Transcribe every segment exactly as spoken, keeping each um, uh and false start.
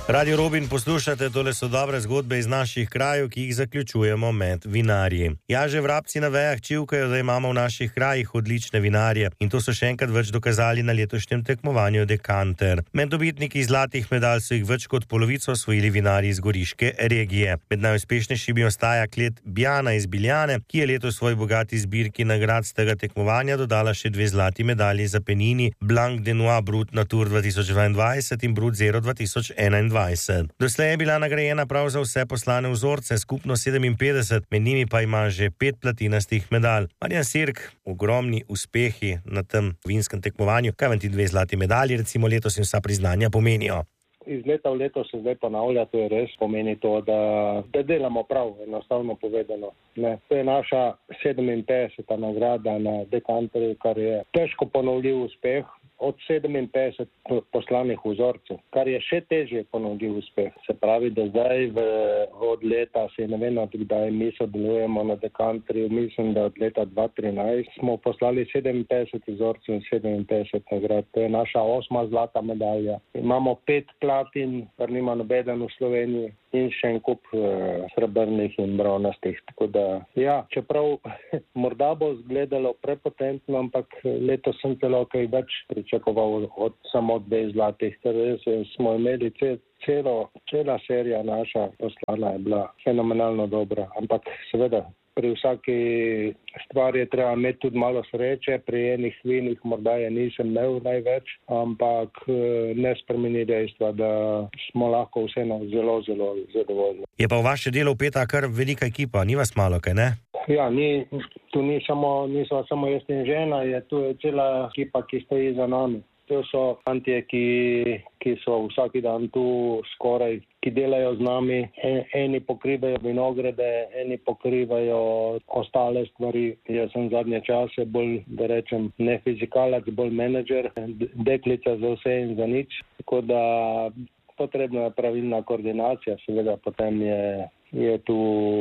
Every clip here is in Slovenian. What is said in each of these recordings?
Radio Robin poslušate, tole so dobre zgodbe iz naših krajev, ki jih zaključujemo med vinarji. Ja, že vrabci na vejah čivkajo, da imamo v naših krajih odlične vinarje in to so še enkrat več dokazali na letošnjem tekmovanju Dekanter. Med dobitniki zlatih medalj so jih več kot polovico osvojili vinarji iz goriške regije. Med najuspešnejšimi ostaja klet Bjana iz Biljane, ki je letos svoj bogati zbirki nagrad z tega tekmovanja dodala še dve zlati medalji za penini Blanc de Noix Brut Natur dva tisoč dvaindvajset in Brut Zero dva tisoč enaindvajset. Doslej je bila nagrajena prav za vse poslane vzorce, skupno sedeminpetdeset, med njimi pa ima že pet platinastih medalj. Marjan Sirk, ogromni uspehi na tem vinskem tekmovanju. Kaj vam ti dve zlati medalji, recimo letos in vsa priznanja pomenijo? Iz leta v leto se zdaj ponavlja, to je res, pomeni to, da, da delamo prav, enostavno povedano. Ne. To je naša sedeminpetdeseta nagrada na Dekanterju, kar je težko ponovljiv uspeh. Od sedeminpetdeset poslanih vzorcev, kar je še težje ponovljiv uspeh. Se pravi, da zdaj v, od leta, se ne vem, kdaj mi sodelujemo na Dekanterju, mislim, da od leta dva tisoč trinajst smo poslali sedeminpetdeset vzorcev in sedeminpetdeset nagrad. To je naša osma zlata medalja. Imamo pet platin, kar nima nobeden v Sloveniji, in še en kup uh, srebrnih in bronastih. Tako da, ja, čeprav morda bo izgledalo prepotentno, ampak letos sem celo kaj več pričakoval od samo dveh zlatih, ker res smo imeli cel, celo, cela serija naša poslana je bila fenomenalno dobra, ampak seveda pri vsaki stvari je treba imeti tudi malo sreče, pri enih vinih morda je nisem imel največ, ampak ne spremeni dejstva, da smo lahko vseeno zelo, zelo zadovoljni. Je pa v vaše delo vpeta kar velika ekipa, ni vas malo, kaj ne? Ja, ni, tu ni samo, niso samo jaz in žena, je tu je cela ekipa, ki stoji za nami. To so fantje, ki, ki so vsaki dan tu skoraj, ki delajo z nami. En, eni pokrivajo vinograde, eni pokrivajo ostale stvari. Jaz sem zadnje čase bolj, da rečem, ne fizikalec, bolj menedžer, deklica za vse in za nič. Tako da potrebna je pravilna koordinacija, seveda potem je je tu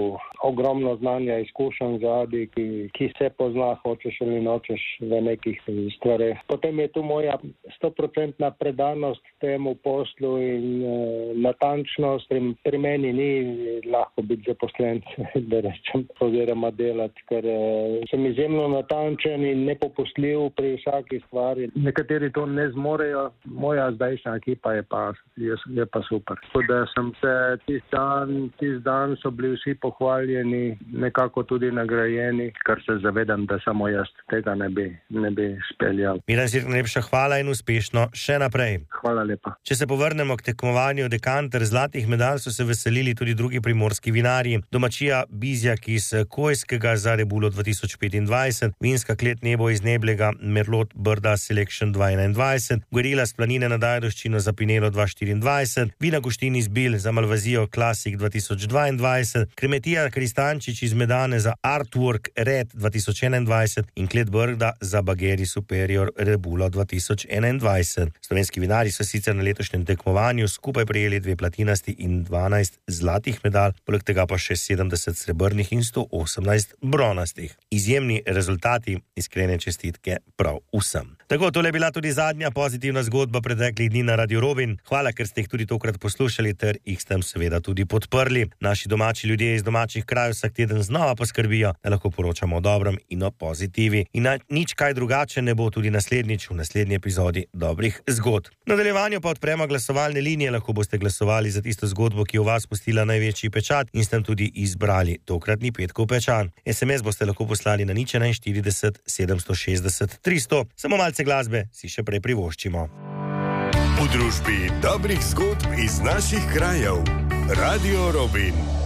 ogromno znanja, izkušenj zadaj, ki, ki se pozna, hočeš ali nočeš v nekih stvareh. Potem je tu moja stoprocentna predanost temu poslu in e, natančnost. Pri, pri meni ni lahko biti zaposlen, da rečem, oziroma delati, ker e, sem izjemno natančen in nepopustljiv pri vsaki stvari. Nekateri to ne zmorejo, moja zdajšnja ekipa je pa, je, je pa super. Tako da sem se tist dan, tist dan so bili vsi pohvaljeni, nekako tudi nagrajeni, kar se zavedam, da samo jaz tega ne bi, ne bi speljal. Miran Sirk, najlepša hvala in uspešno še naprej. Hvala lepa. Če se povrnemo k tekmovanju Dekanter, zlatih medalj so se veselili tudi drugi primorski vinarji. Domačija Bizjak iz Kojskega za Rebulo dva tisoč petindvajset, vinska klet Nebo iz Neblega, Merlot Brda Selection dva tisoč enaindvajset, Gorila s planine na Dajdoščino za Pinelo dva tisoč štiriindvajset, Vina Guštin iz Bil za Malvazijo Classic dva tisoč dvaindvajset, Kremetija Kristančič iz Medane za Artwork Red dva tisoč enaindvajset in klet Brda za Bageri Superior Rebulo dva tisoč enaindvajset. Slovenski vinarji so sicer na letošnjem tekmovanju skupaj prejeli dve platinasti in dvanajst zlatih medalj, poleg tega pa še sedemdeset srebrnih in sto osemnajst bronastih. Izjemni rezultati, iskrene čestitke prav vsem. Tako, tole je bila tudi zadnja pozitivna zgodba preteklih dni na Radio Robin. Hvala, ker ste jih tudi tokrat poslušali ter jih s tem seveda tudi podprli. Naši domači ljudje iz domačih krajev vsak teden znova poskrbijo, da lahko poročamo o dobrem in o pozitivi. In na, nič kaj drugače ne bo tudi naslednjič v naslednji epizodi dobrih zgodb. V nadaljevanju pa odpremo glasovalne linije, lahko boste glasovali za tisto zgodbo, ki je v vas pustila največji pečat in s tem tudi izbrali tokratni petkov pečan. es em es boste lahko poslali na nič enainštirideset sedemsto šestdeset tristo. Samo malce glasbe si še prej privoščimo. V družbi dobrih zgodb iz naših krajev. Radio Robin.